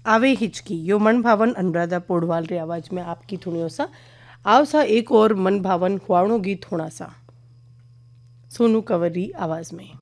आवे हिचकी यो मन भावन अनुराधा पौडवाल रे आवाज में आपकी थुनियो सा आव सा एक और मन भावन हुआणो गीत होना सा सोनू कंवर री आवाज में।